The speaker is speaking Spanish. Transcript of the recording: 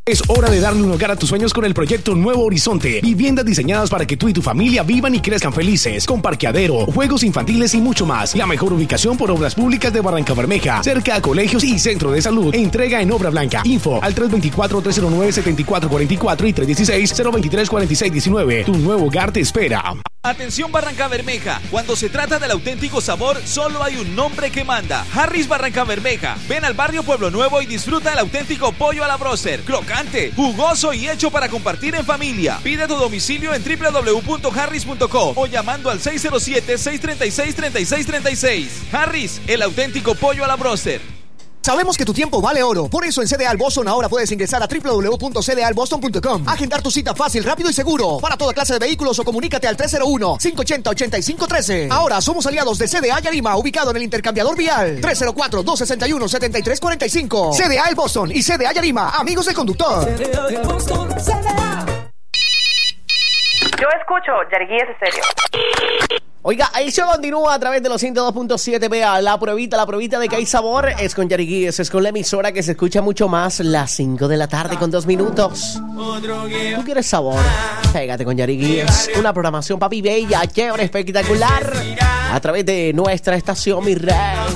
Es hora de darle un hogar a tus sueños con el proyecto Nuevo Horizonte. Viviendas diseñadas para que tú y tu familia vivan y crezcan felices, con parqueadero, juegos infantiles y mucho más. La mejor ubicación por Obras Públicas de Barrancabermeja, cerca a colegios y centro de salud. Entrega en obra blanca. Info al 324-309-7444 y 316-023-4619. Tu nuevo hogar te espera. Atención Barrancabermeja, cuando se trata del auténtico sabor, solo hay un nombre que manda. Harris Barrancabermeja. Ven al barrio Pueblo Nuevo y disfruta del auténtico pollo a la bróster. Crocante, jugoso y hecho para compartir en familia. Pide tu domicilio en www.harris.co o llamando al 607-636-3636. Harris, el auténtico pollo a la bróster. Sabemos que tu tiempo vale oro, por eso en CDA Boston ahora puedes ingresar a www.cdalboston.com. Agendar tu cita fácil, rápido y seguro para toda clase de vehículos o comunícate al 301-580-8513. Ahora somos aliados de CDA Yarima, ubicado en el intercambiador vial 304-261-7345. CDA El Boston y CDA Yarima, amigos del conductor. Yo escucho Yariguíes Estéreo. Oiga, el show continúa a través de los 102.7. Vea, la pruebita de que hay sabor es con Yariguíes, es con la emisora que se escucha mucho más, las 5 de la tarde con 2 minutos. ¿Tú quieres sabor? Pégate con Yariguíes. Una programación papi bella, chévere, espectacular, a través de nuestra estación, mi rey.